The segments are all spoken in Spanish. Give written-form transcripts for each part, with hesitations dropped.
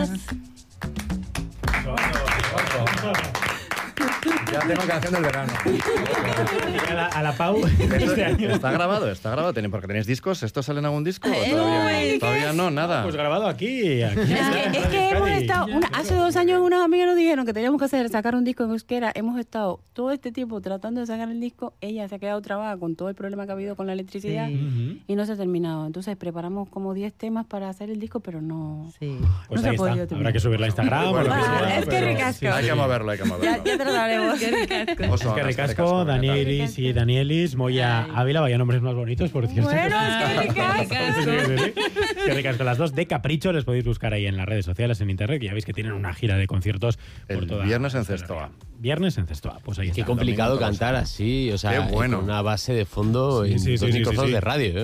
Ya tengo canción del verano. A la Pau. Está grabado. ¿Porque tenéis discos? ¿Esto sale en algún disco? Todavía no, nada. Pues grabado aquí. Es que hemos estado, hace 2 años unos amigos nos dijeron que teníamos que sacar un disco en euskera. Hemos estado todo este tiempo tratando de sacar el disco. Ella se ha quedado trabada con todo el problema que ha habido con la electricidad y no se ha terminado. Entonces preparamos como 10 temas para hacer el disco, pero no, pues no se ha podido terminar. Habrá que subirla a Instagram o lo que sea. Es que ricasco. Hay que moverlo. Ya trataremos. Es que ricasco, Danielis y Danielis, Moya Ávila, vaya nombres más bonitos, por cierto. Bueno, es que ricasco. Qué ricasco. Las dos de Capricho les podéis buscar ahí en las redes sociales, en internet, que ya veis que tienen una gira de conciertos por toda. Viernes en Cestoa. Viernes en Cestoa, pues ahí está. Qué complicado cantar así, o sea, qué bueno. Con una base de fondo y dos micrófonos de radio.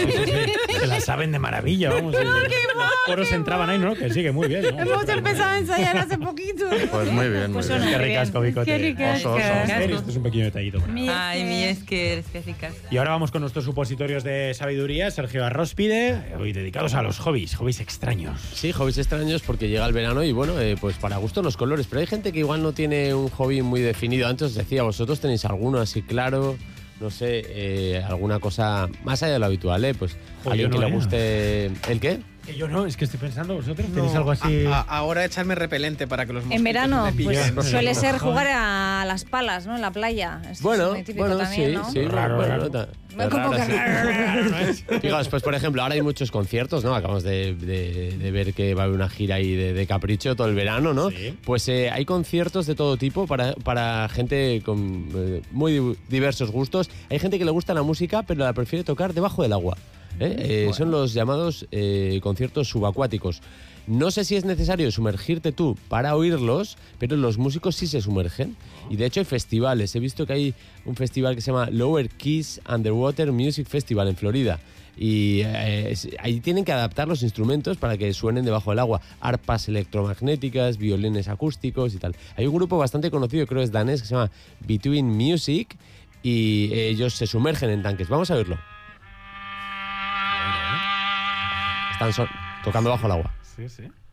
Se la saben de maravilla, vamos. Los coros entraban ahí, ¿no? Que sigue muy bien. Hemos empezado a ensayar hace poquito. Pues muy bien, muy bien. Qué ricasco, Bicote. Qué ricasco. Esto es un pequeño detallito. Ay, mi es que ricasco. Y ahora vamos con nuestros supositorios de sabiduría. Sergio Arróspide, hoy dedicados a los hobbies extraños. Sí, hobbies extraños porque llega el verano y bueno, pues para gusto los colores. Pero hay gente que igual no tiene un hobby muy definido. Antes os decía, vosotros tenéis alguno así claro, no sé, alguna cosa más allá de lo habitual, Pues alguien que le guste... ¿El qué? Que yo no, es que estoy pensando, ¿vosotros tenéis algo así? Ahora echarme repelente para que los mosquitos en verano, me pillen. pues suele ser jugar a las palas, ¿no? En la playa. Esto es muy típico también, ¿no? sí. Raro. ¿Cómo que raro? Fijaos, pues por ejemplo, ahora hay muchos conciertos, ¿no? Acabamos de ver que va a haber una gira ahí de Capricho todo el verano, ¿no? Sí. Pues hay conciertos de todo tipo para gente con muy diversos gustos. Hay gente que le gusta la música, pero la prefiere tocar debajo del agua. Son los llamados conciertos subacuáticos. No sé si es necesario sumergirte tú para oírlos, pero los músicos sí se sumergen. Y de hecho hay festivales. He visto que hay un festival que se llama Lower Keys Underwater Music Festival en Florida. Y ahí tienen que adaptar los instrumentos para que suenen debajo del agua. Arpas electromagnéticas, violines acústicos y tal. Hay un grupo bastante conocido, creo que es danés, que se llama Between Music. Y ellos se sumergen en tanques. Vamos a verlo. Están tocando bajo el agua. Sí.